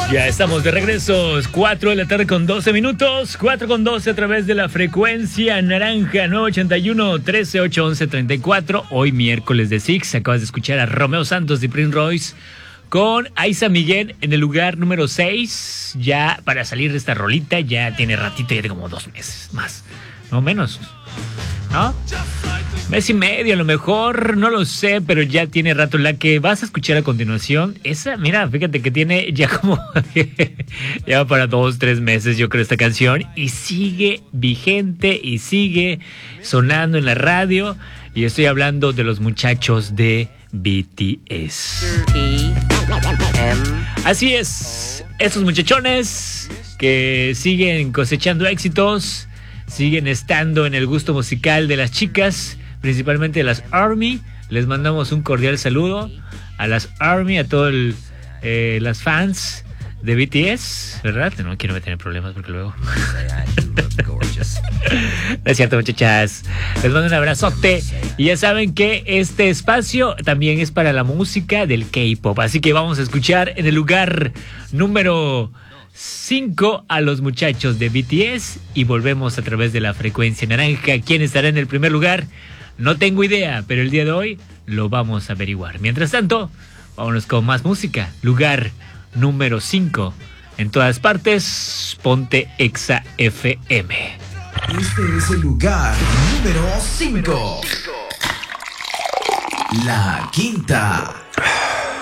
Ya estamos de regreso, 4 de la tarde con 12 minutos, 4 con 12 a través de la frecuencia naranja 981-13-811-34. Hoy miércoles de Six, acabas de escuchar a Romeo Santos y Prince Royce con Aiza Miguel en el lugar número 6. Ya para salir de esta rolita, ya tiene ratito, ya tiene como 2 meses más, no menos, ¿no? Mes y medio a lo mejor, no lo sé, pero ya tiene rato. La que vas a escuchar a continuación, esa, mira, fíjate que tiene ya como, ya va para 2-3 meses yo creo esta canción, y sigue vigente y sigue sonando en la radio, y estoy hablando de los muchachos de BTS. Así es, esos muchachones que siguen cosechando éxitos, siguen estando en el gusto musical de las chicas, principalmente de las ARMY. Les mandamos un cordial saludo a las ARMY, a todas las fans de BTS, ¿verdad? No quiero meter en problemas porque luego... No es cierto, muchachas. Les mando un abrazote. Y ya saben que este espacio también es para la música del K-pop. Así que vamos a escuchar en el lugar número 5 a los muchachos de BTS y volvemos a través de la frecuencia naranja. ¿Quién estará en el primer lugar? No tengo idea, pero el día de hoy lo vamos a averiguar. Mientras tanto, vámonos con más música. Lugar número 5. En todas partes, ponte Exa FM. Este es el lugar número 5. La quinta.